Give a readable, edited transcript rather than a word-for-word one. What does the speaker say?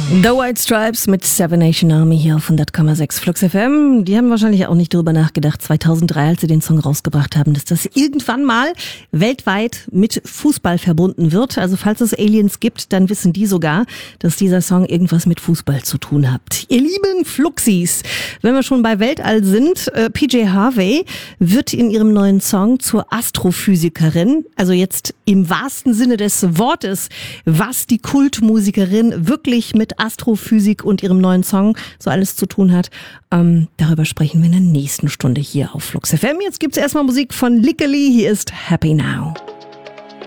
The White Stripes mit Seven Nation Army hier auf 100,6 Flux FM. Die haben wahrscheinlich auch nicht drüber nachgedacht, 2003, als sie den Song rausgebracht haben, dass das irgendwann mal weltweit mit Fußball verbunden wird. Also falls es Aliens gibt, dann wissen die sogar, dass dieser Song irgendwas mit Fußball zu tun hat. Ihr lieben Fluxis, wenn wir schon bei Weltall sind, PJ Harvey wird in ihrem neuen Song zur Astrophysikerin, also jetzt im wahrsten Sinne des Wortes, was die Kultmusikerin wirklich mit Astrophysik und ihrem neuen Song so alles zu tun hat. Darüber sprechen wir in der nächsten Stunde hier auf Flux FM. Jetzt gibt's erstmal Musik von Lickeli. Hier ist Happy Now.